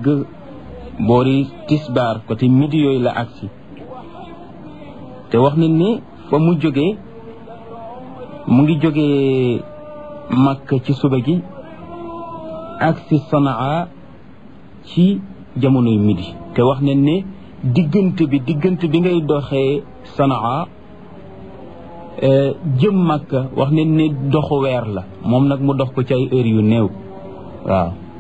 egg boori tisbaar côté midi yooyu la agsi te wax nañ ni fa mu jógee mu ngi jógee Makka ci suba gi agsi Sanaa ci jamonoy midi te wax nañ ne diggante bi ngay doxee Sanaa jëm Makka wax nañ ne doxu weer la moom nag mu dox ko ci ay heures yu néew waaw